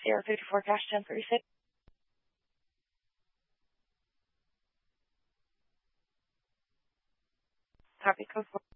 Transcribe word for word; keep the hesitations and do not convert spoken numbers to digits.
Sierra fifty-four Cash ten thirty-six. Copy code four.